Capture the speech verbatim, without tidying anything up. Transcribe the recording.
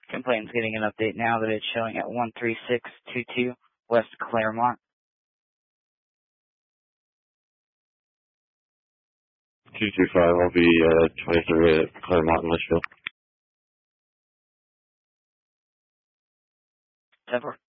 Complaint's getting an update now that it's showing at one three six two two West Claremont. two two five, I'll be uh, twenty-three at Claremont and Litchfield. ten four.